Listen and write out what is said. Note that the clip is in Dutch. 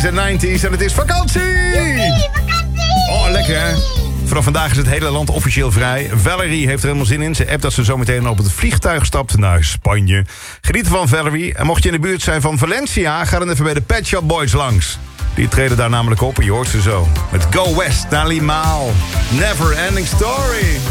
80s en 90s en het is vakantie! Joepie, vakantie! Oh, lekker hè? Vanaf vandaag is het hele land officieel vrij. Valerie heeft er helemaal zin in. Ze appt dat ze zo meteen op het vliegtuig stapt naar Spanje. Geniet ervan, Valerie. En mocht je in de buurt zijn van Valencia, ga dan even bij de Pet Shop Boys langs. Die treden daar namelijk op en je hoort ze zo. Met Go West naar Limaal. Never Ending Story.